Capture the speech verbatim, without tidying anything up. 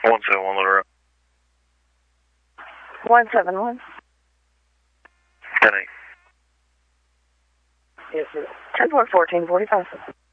one seven one, Little Rock. one seven one. ten eight. Yes, sir. ten four, fourteen forty-five.